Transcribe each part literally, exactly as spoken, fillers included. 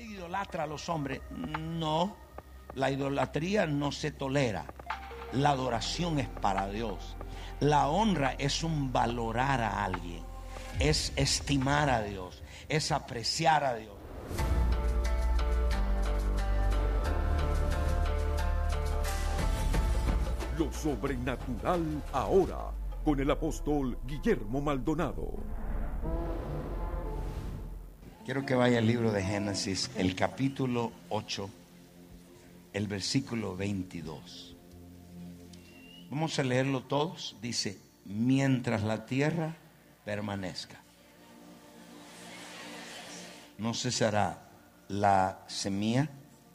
idolatra a los hombres. No, la idolatría no se tolera. La adoración es para Dios. La honra es un valorar a alguien, es estimar a Dios, es apreciar a Dios. Lo sobrenatural ahora, con el apóstol Guillermo Maldonado. Quiero que vaya al libro de Génesis, el capítulo ocho, el versículo veintidós. Vamos a leerlo todos. Dice: mientras la tierra permanezca, no cesará la semilla,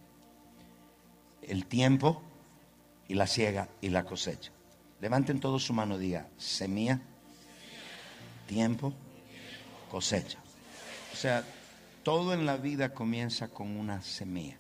el tiempo y la siega y la cosecha. Levanten todos su mano y diga: semilla, tiempo, cosecha. O sea, todo en la vida comienza con una semilla.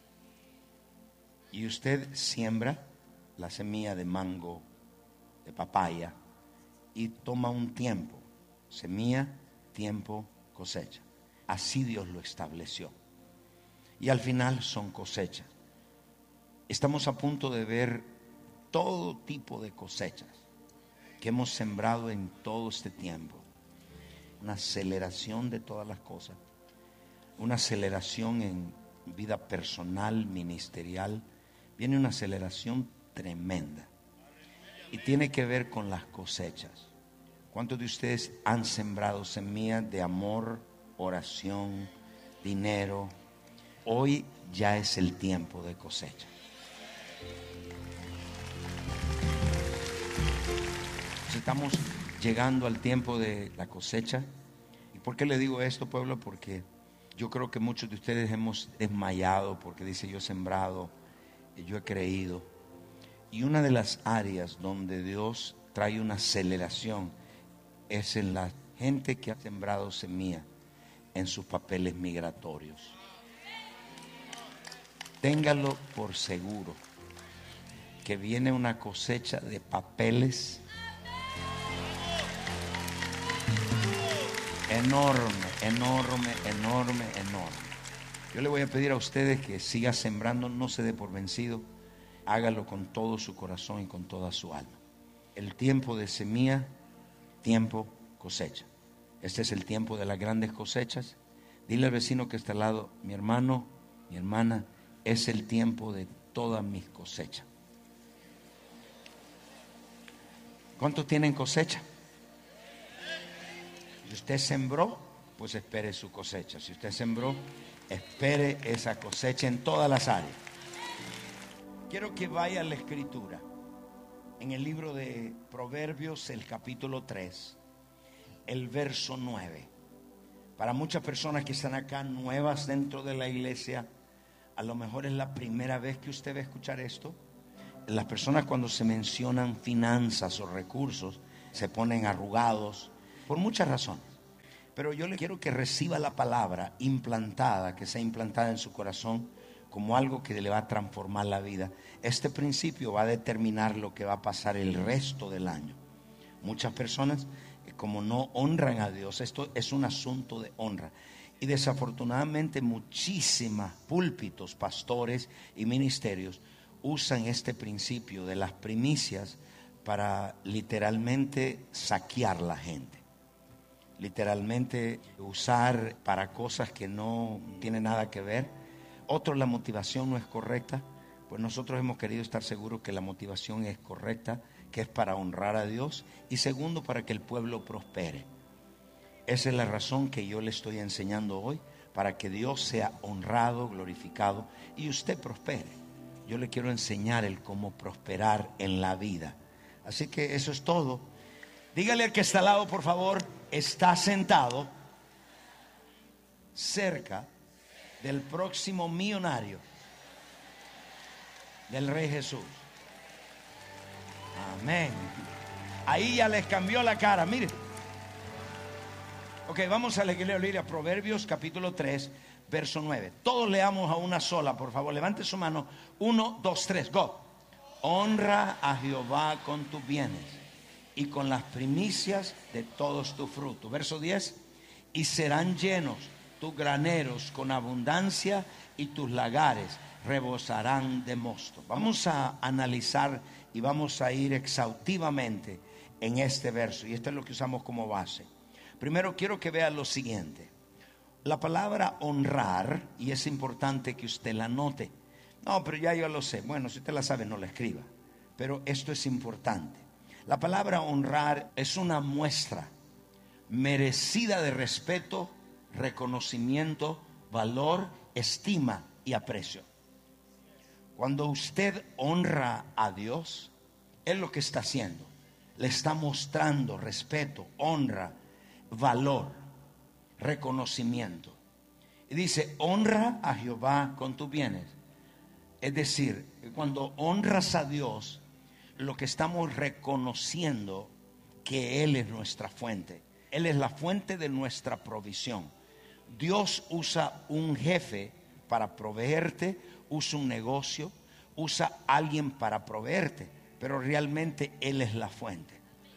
Y usted siembra la semilla de mango, de papaya, y toma un tiempo. Semilla, tiempo, cosecha. Así Dios lo estableció. Y al final son cosechas. Estamos a punto de ver todo tipo de cosechas que hemos sembrado en todo este tiempo. Una aceleración de todas las cosas. Una aceleración en vida personal, ministerial. Viene una aceleración tremenda. Y tiene que ver con las cosechas. ¿Cuántos de ustedes han sembrado semillas de amor, oración, dinero? Hoy ya es el tiempo de cosecha. Estamos llegando al tiempo de la cosecha. ¿Y por qué le digo esto, pueblo? Porque yo creo que muchos de ustedes hemos desmayado porque dice: yo he sembrado, yo he creído. Y una de las áreas donde Dios trae una aceleración es en la gente que ha sembrado semilla en sus papeles migratorios. Téngalo por seguro que viene una cosecha de papeles enorme, enorme, enorme, enorme. Yo le voy a pedir a ustedes que siga sembrando, no se dé por vencido. Hágalo con todo su corazón y con toda su alma. El tiempo de semilla, tiempo cosecha. Este es el tiempo de las grandes cosechas. Dile al vecino que está al lado: mi hermano, mi hermana, es el tiempo de todas mis cosechas. ¿Cuántos tienen cosecha? Si usted sembró, pues espere su cosecha. Si usted sembró, espere esa cosecha en todas las áreas. Quiero que vaya a la escritura, en el libro de Proverbios, el capítulo tres, el verso nueve. Para muchas personas que están acá nuevas dentro de la iglesia, a lo mejor es la primera vez que usted va a escuchar esto. Las personas, cuando se mencionan finanzas o recursos, se ponen arrugados por muchas razones. Pero yo le quiero que reciba la palabra implantada, que sea implantada en su corazón como algo que le va a transformar la vida. Este principio va a determinar lo que va a pasar el resto del año. Muchas personas, como no honran a Dios, esto es un asunto de honra. Y desafortunadamente muchísimos púlpitos, pastores y ministerios usan este principio de las primicias para literalmente saquear la gente. Literalmente usar para cosas que no tienen nada que ver. Otros, la motivación no es correcta. Pues nosotros hemos querido estar seguros que la motivación es correcta, que es para honrar a Dios, y segundo, para que el pueblo prospere. Esa es la razón que yo le estoy enseñando hoy, para que Dios sea honrado, glorificado y usted prospere. Yo le quiero enseñar el cómo prosperar en la vida. Así que eso es todo. Dígale al que está al lado, por favor: está sentado cerca del próximo millonario del Rey Jesús. Amén. Ahí ya les cambió la cara, mire. Ok, vamos a leer a Proverbios capítulo tres, verso nueve. Todos leamos a una sola, por favor. Levante su mano. Uno, dos, tres, go. Honra a Jehová con tus bienes y con las primicias de todos tus frutos. Verso diez. Y serán llenos tus graneros con abundancia y tus lagares rebosarán de mosto. Vamos a analizar y vamos a ir exhaustivamente en este verso, y esto es lo que usamos como base. Primero quiero que vean lo siguiente. La palabra honrar, y es importante que usted la note. No, pero ya yo lo sé. Bueno, si usted la sabe, no la escriba, pero esto es importante. La palabra honrar es una muestra merecida de respeto, reconocimiento, valor, estima y aprecio. Cuando usted honra a Dios, es lo que está haciendo. Le está mostrando respeto, honra, valor, reconocimiento. Y dice, honra a Jehová con tus bienes. Es decir, cuando honras a Dios, lo que estamos reconociendo que Él es nuestra fuente. Él es la fuente de nuestra provisión. Dios usa un jefe para proveerte, usa un negocio, usa a alguien para proveerte, pero realmente Él es la fuente.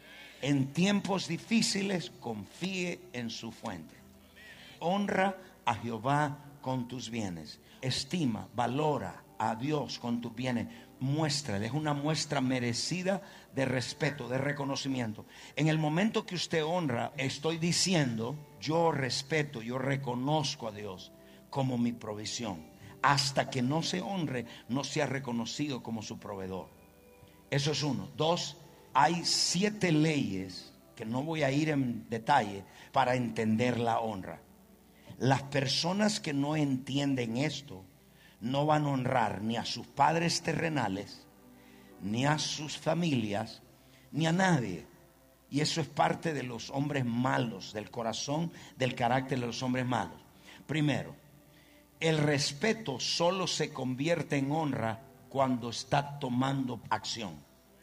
En tiempos difíciles, confíe en su fuente. Honra a Jehová con tus bienes. Estima, valora a Dios con tus bienes. Muéstrale, es una muestra merecida de respeto, de reconocimiento. En el momento que usted honra, estoy diciendo, yo respeto, yo reconozco a Dios como mi provisión. Hasta que no se honre, no sea reconocido como su proveedor. Eso es uno. Dos, hay siete leyes que no voy a ir en detalle para entender la honra. Las personas que no entienden esto no van a honrar ni a sus padres terrenales, ni a sus familias, ni a nadie. Y eso es parte de los hombres malos, del corazón, del carácter de los hombres malos. Primero, el respeto solo se convierte en honra cuando está tomando acción.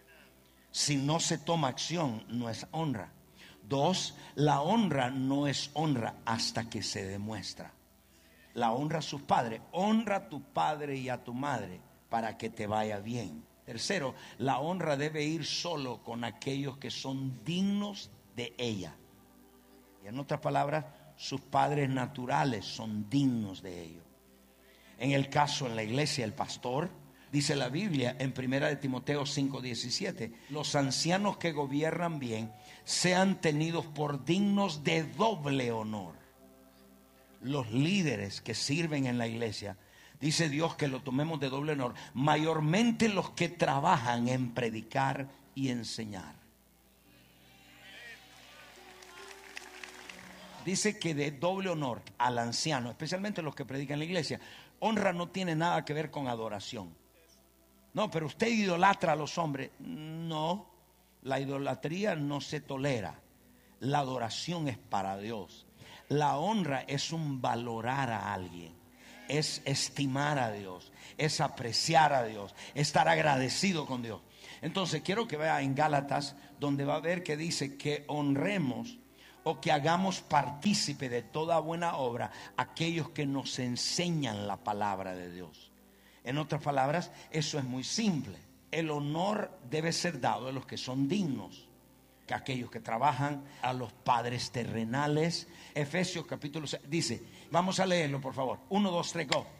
Si no se toma acción, no es honra. Dos, la honra no es honra hasta que se demuestra. La honra a sus padres. Honra a tu padre y a tu madre para que te vaya bien. Tercero, la honra debe ir solo con aquellos que son dignos de ella. Y en otras palabras, sus padres naturales son dignos de ello. En el caso en la iglesia, el pastor, dice la Biblia en primera de Timoteo cinco diecisiete, los ancianos que gobiernan bien sean tenidos por dignos de doble honor. Los líderes que sirven en la iglesia, dice Dios que lo tomemos de doble honor, mayormente los que trabajan en predicar y enseñar. Dice que de doble honor al anciano, especialmente los que predican en la iglesia. Honra no tiene nada que ver con adoración. No, pero usted idolatra a los hombres. No, la idolatría no se tolera. La adoración es para Dios. La honra es un valorar a alguien, es estimar a Dios, es apreciar a Dios, estar agradecido con Dios. Entonces quiero que vea en Gálatas, donde va a ver que dice que honremos o que hagamos partícipe de toda buena obra aquellos que nos enseñan la palabra de Dios. En otras palabras, eso es muy simple. El honor debe ser dado a los que son dignos, que aquellos que trabajan, a los padres terrenales. Efesios capítulo seis dice, vamos a leerlo por favor, uno, dos, tres, go.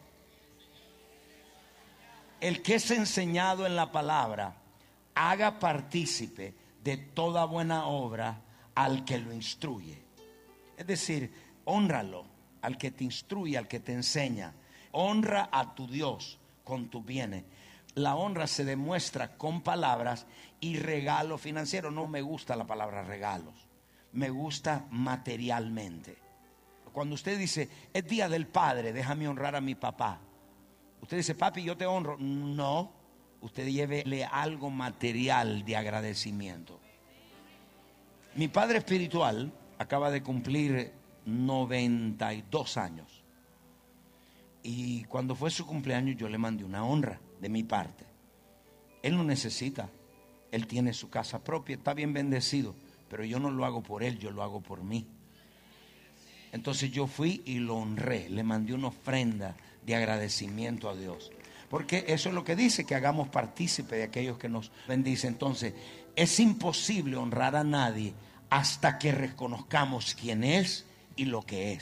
El que es enseñado en la palabra, haga partícipe de toda buena obra al que lo instruye. Es decir, hónralo al que te instruye, al que te enseña. Honra a tu Dios con tus bienes. La honra se demuestra con palabras y regalo financiero. No me gusta la palabra regalos, me gusta materialmente. Cuando usted dice, es día del padre, déjame honrar a mi papá. Usted dice, papi, yo te honro. No, usted llévele algo material de agradecimiento. Mi padre espiritual acaba de cumplir noventa y dos años. Y cuando fue su cumpleaños yo le mandé una honra de mi parte. Él no necesita, él tiene su casa propia, está bien bendecido, pero yo no lo hago por él, yo lo hago por mí. Entonces yo fui y lo honré, le mandé una ofrenda de agradecimiento a Dios, porque eso es lo que dice, que hagamos partícipe de aquellos que nos bendicen. Entonces es imposible honrar a nadie hasta que reconozcamos quién es y lo que es.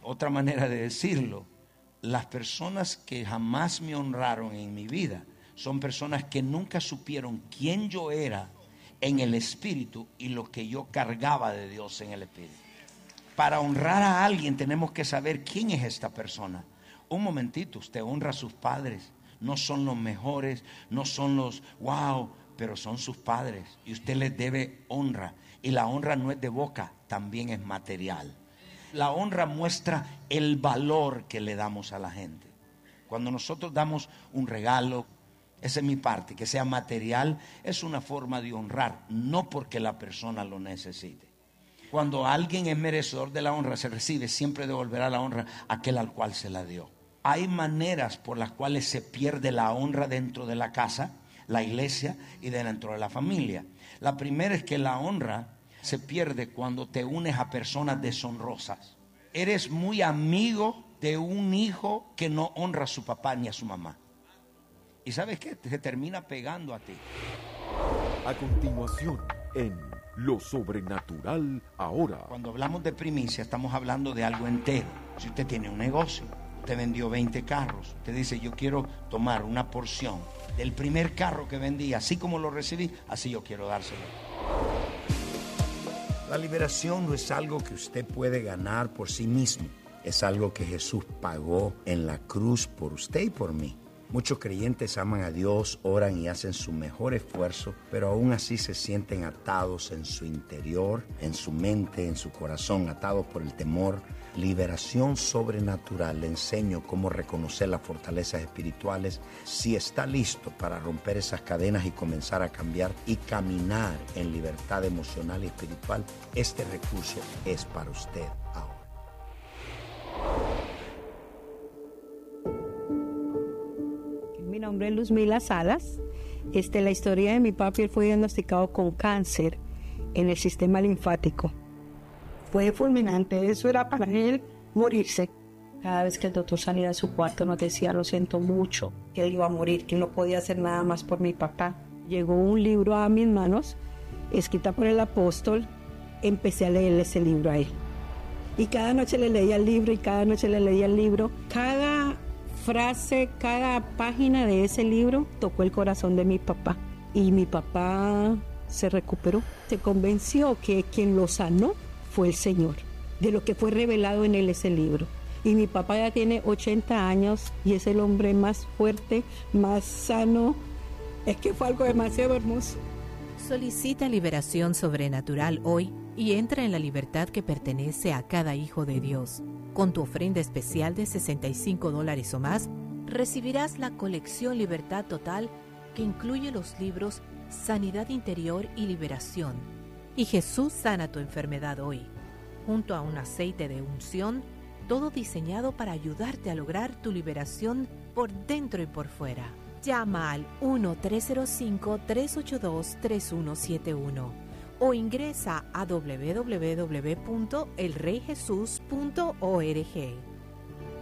Otra manera de decirlo, las personas que jamás me honraron en mi vida son personas que nunca supieron quién yo era en el espíritu y lo que yo cargaba de Dios en el espíritu. Para honrar a alguien tenemos que saber quién es esta persona. Un momentito, usted honra a sus padres. No son los mejores, no son los wow, pero son sus padres y usted les debe honra. Y la honra no es de boca, también es material. La honra muestra el valor que le damos a la gente. Cuando nosotros damos un regalo, esa es mi parte, que sea material, es una forma de honrar, no porque la persona lo necesite. Cuando alguien es merecedor de la honra, se recibe, siempre devolverá la honra a aquel al cual se la dio. Hay maneras por las cuales se pierde la honra dentro de la casa, la iglesia y dentro de la familia. La primera es que la honra se pierde cuando te unes a personas deshonrosas. Eres muy amigo de un hijo que no honra a su papá ni a su mamá. ¿Y sabes qué? Se termina pegando a ti. A continuación, en Lo Sobrenatural Ahora. Cuando hablamos de primicia, estamos hablando de algo entero. Si usted tiene un negocio, usted vendió veinte carros, usted dice, yo quiero tomar una porción del primer carro que vendí, así como lo recibí, así yo quiero dárselo. La liberación no es algo que usted puede ganar por sí mismo. Es algo que Jesús pagó en la cruz por usted y por mí. Muchos creyentes aman a Dios, oran y hacen su mejor esfuerzo, pero aún así se sienten atados en su interior, en su mente, en su corazón, atados por el temor. Liberación sobrenatural. Le enseño cómo reconocer las fortalezas espirituales. Si está listo para romper esas cadenas y comenzar a cambiar y caminar en libertad emocional y espiritual, este recurso es para usted ahora. Mi nombre es Luzmila Salas. Este, la historia de mi papi, él fue diagnosticado con cáncer en el sistema linfático. Fue fulminante, eso era para él morirse. Cada vez que el doctor salía de su cuarto nos decía, lo siento mucho, que él iba a morir, que no podía hacer nada más por mi papá. Llegó un libro a mis manos, escrita por el apóstol, empecé a leer ese libro a él. Y cada noche le leía el libro y cada noche le leía el libro. Cada frase, cada página de ese libro tocó el corazón de mi papá. Y mi papá se recuperó, se convenció que quien lo sanó fue el Señor, de lo que fue revelado en él ese libro. Y mi papá ya tiene ochenta años y es el hombre más fuerte, más sano. Es que fue algo demasiado hermoso. Solicita liberación sobrenatural hoy y entra en la libertad que pertenece a cada hijo de Dios. Con tu ofrenda especial de sesenta y cinco dólares o más, recibirás la colección Libertad Total, que incluye los libros Sanidad Interior y Liberación y Jesús sana tu enfermedad hoy, junto a un aceite de unción, todo diseñado para ayudarte a lograr tu liberación por dentro y por fuera. Llama al uno tres cero cinco, tres ocho dos, tres uno siete uno o ingresa a doble u doble u doble u punto el rey jesús punto org.